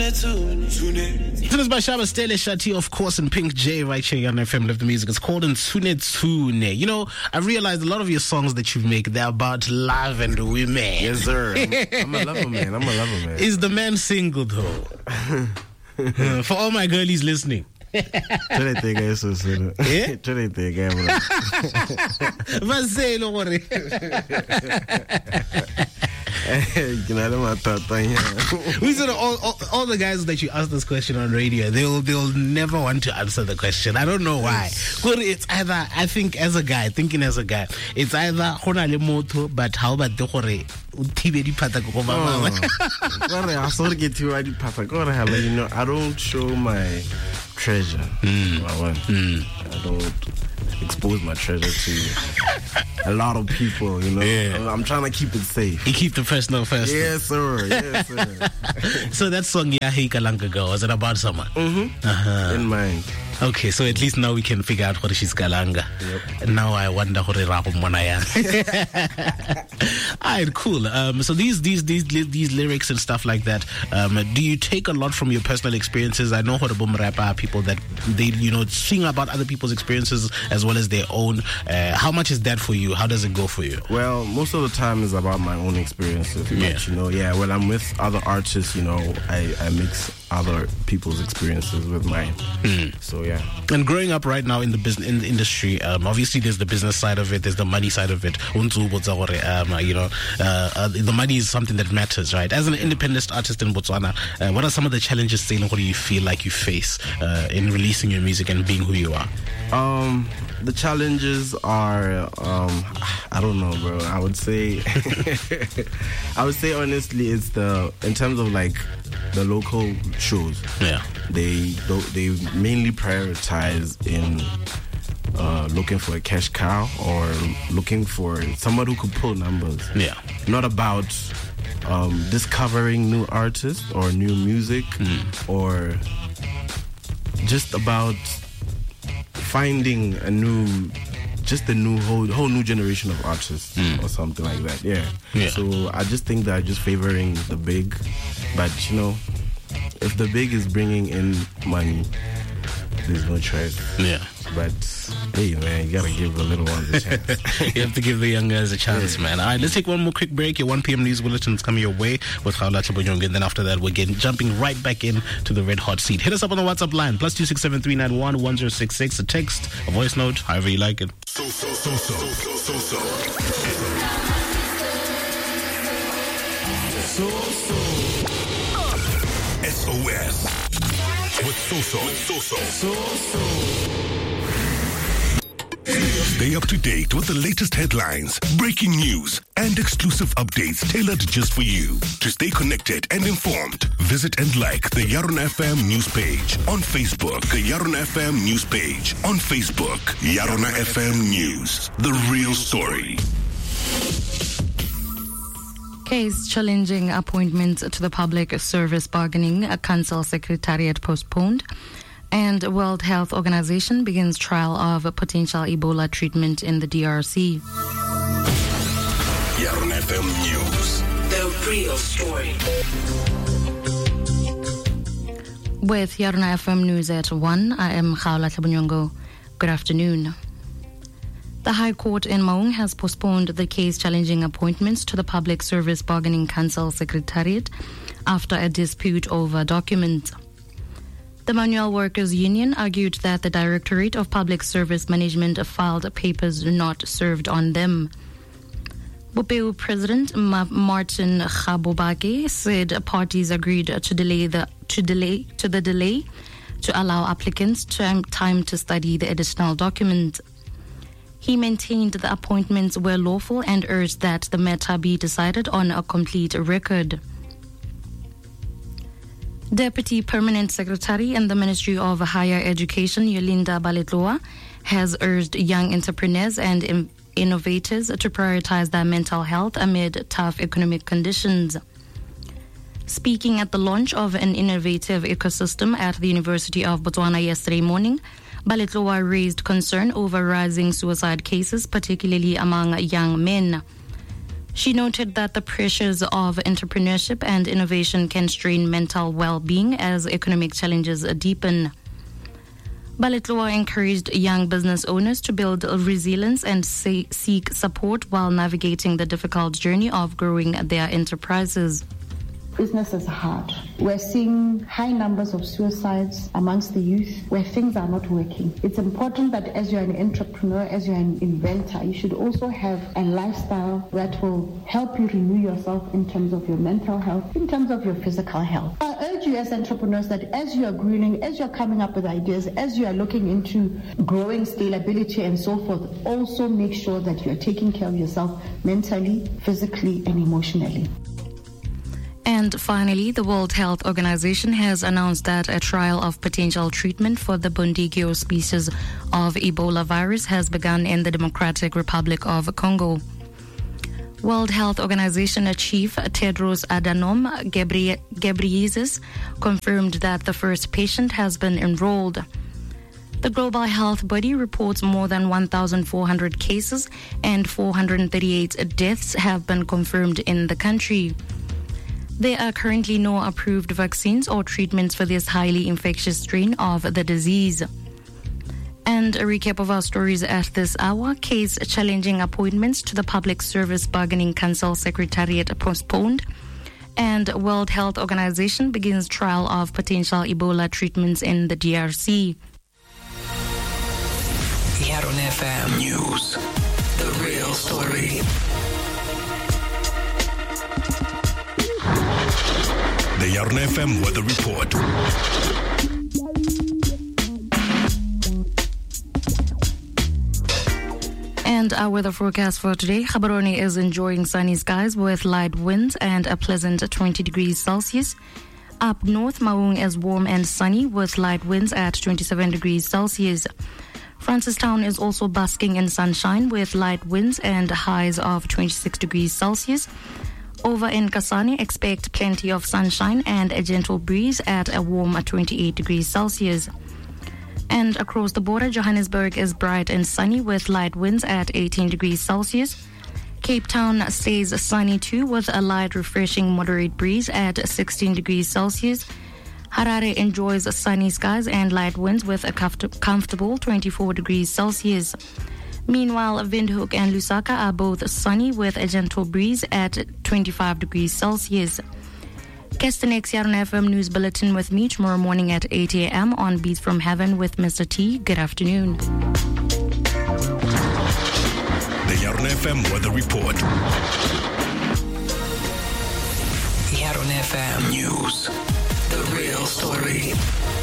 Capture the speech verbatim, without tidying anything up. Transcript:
This is by Shaba Stele Shati, of course, and Pink J right here on F M Love the Music. It's called Ntune Tune. You know, I realized a lot of your songs that you make, they're about love and women. Yes, sir. I'm, I'm a lover man. I'm a lover man. Is the man single, though? uh, for all my girlies listening. Yeah? We said all, all, all the guys that you ask this question on radio, they'll they'll never want to answer the question. I don't know why. It's either, I think as a guy, thinking as a guy, it's either but how about the hore you know, I don't show my treasure. Mm. Mm. I don't expose my treasure to a lot of people, you know. Yeah. I'm trying to keep it safe. You keep the personal first. Yes, sir. Yes, sir. So that song, Yeah Hey Kalanga Girl, was it about someone? Mm-hmm. Uh-huh. In mind. Okay, so at least now we can figure out what she's Kalanga. Yep. And now I wonder what Mona. Alright, cool. Um, so these these these these lyrics and stuff like that. Um, do you take a lot from your personal experiences? I know horrible rapper are people that they you know sing about other people's experiences as well as their own. Uh, how much is that for you? How does it go for you? Well, most of the time is about my own experiences. Yeah. But, you know, yeah. When I'm with other artists, you know, I, I mix other people's experiences with mine. Mm. So yeah. And growing up right now in the business in the industry, um, obviously there's the business side of it, there's the money side of it. Um, you know, uh, uh, the money is something that matters, right? As an independent artist in Botswana, uh, what are some of the challenges, Salem, what do you feel like you face uh, in releasing your music and being who you are? Um, the challenges are, um, I don't know, bro. I would say, I would say honestly, it's the in terms of like the local shows. Yeah, they they mainly prioritize in uh, looking for a cash cow or looking for somebody who could pull numbers. Yeah, not about um, discovering new artists or new music mm. or just about finding a new, just a new whole whole new generation of artists mm. or something like that. Yeah. yeah. So I just think that just favoring the big, but you know, if the big is bringing in money, there's no choice. Yeah. But hey, man, you gotta give the little ones a chance. You have to give the young guys a chance, yeah. man. All right, let's take one more quick break. Your one p.m. news bulletin is coming your way with Khaola Tlhabonyong, and then after that, we're getting jumping right back in to the red hot seat. Hit us up on the WhatsApp line plus two six seven three nine one one zero six six. A text, a voice note, however you like it. So so so so so so so. So so. S O S with Soso. Soso. Soso. Stay up to date with the latest headlines, breaking news, and exclusive updates tailored just for you. To stay connected and informed, visit and like the Yaron F M news page on Facebook. The Yaron F M news page on Facebook. Yaron F M News, the real story. Case challenging appointments to the Public Service Bargaining Council Secretariat postponed. And World Health Organization begins trial of potential Ebola treatment in the D R C. Yaron F M News, the real story. With Yaron F M News at one, I am Khaola Tlhabonyong. Good afternoon. The High Court in Maung has postponed the case challenging appointments to the Public Service Bargaining Council Secretariat after a dispute over documents. The Manual Workers Union argued that the Directorate of Public Service Management filed papers not served on them. Bopeu President Ma- Martin Khabobake said parties agreed to delay the to delay to the delay to allow applicants time, time to study the additional document. He maintained the appointments were lawful and urged that the matter be decided on a complete record. Deputy Permanent Secretary in the Ministry of Higher Education, Yolinda Baletloa, has urged young entrepreneurs and in- innovators to prioritize their mental health amid tough economic conditions. Speaking at the launch of an innovative ecosystem at the University of Botswana yesterday morning, Baletloa raised concern over rising suicide cases, particularly among young men. She noted that the pressures of entrepreneurship and innovation can strain mental well-being as economic challenges deepen. Balitlua encouraged young business owners to build resilience and say, seek support while navigating the difficult journey of growing their enterprises. Business is hard. We're seeing high numbers of suicides amongst the youth where things are not working. It's important that as you're an entrepreneur, as you're an inventor, you should also have a lifestyle that will help you renew yourself in terms of your mental health, in terms of your physical health. I urge you as entrepreneurs that as you are greening, as you're coming up with ideas, as you are looking into growing scalability and so forth, also make sure that you're taking care of yourself mentally, physically, and emotionally. And finally, the World Health Organization has announced that a trial of potential treatment for the Bundibugyo species of Ebola virus has begun in the Democratic Republic of Congo. World Health Organization Chief Tedros Adhanom Ghebreyesus confirmed that the first patient has been enrolled. The global health body reports more than one thousand four hundred cases and four hundred thirty-eight deaths have been confirmed in the country. There are currently no approved vaccines or treatments for this highly infectious strain of the disease. And a recap of our stories at this hour. Case challenging appointments to the Public Service Bargaining Council Secretariat postponed. And World Health Organization begins trial of potential Ebola treatments in the D R C. Yaron F M News. The real story. The Yaron F M Weather Report. And our weather forecast for today. Gaborone is enjoying sunny skies with light winds and a pleasant twenty degrees Celsius. Up north, Maung is warm and sunny with light winds at twenty-seven degrees Celsius. Francistown is also basking in sunshine with light winds and highs of twenty-six degrees Celsius. Over in Kasane, expect plenty of sunshine and a gentle breeze at a warm twenty-eight degrees Celsius. And across the border, Johannesburg is bright and sunny with light winds at eighteen degrees Celsius. Cape Town stays sunny too with a light, refreshing, moderate breeze at sixteen degrees Celsius. Harare enjoys sunny skies and light winds with a comfort- comfortable twenty-four degrees Celsius. Meanwhile, Windhoek and Lusaka are both sunny with a gentle breeze at twenty-five degrees Celsius. Catch the next Yaron F M News Bulletin with me tomorrow morning at eight a.m. on Beats from Heaven with Mister T. Good afternoon. The Yaron F M Weather Report. Yaron F M News. The real